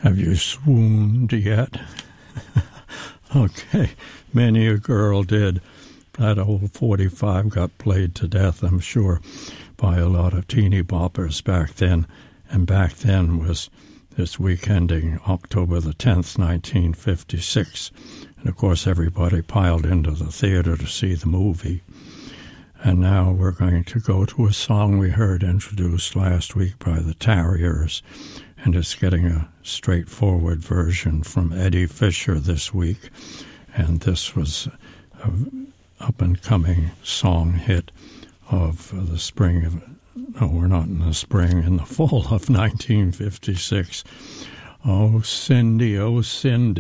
Have you swooned yet? Okay, many a girl did. That old 45 got played to death, I'm sure, by a lot of teeny boppers back then. And back then was this week ending October the 10th, 1956. And, of course, everybody piled into the theater to see the movie. And now we're going to go to a song we heard introduced last week by the Tarriers, and it's getting a straightforward version from Eddie Fisher this week. And this was an up-and-coming song hit of the spring of, no, we're not in the spring, in the fall of 1956. Oh, Cindy,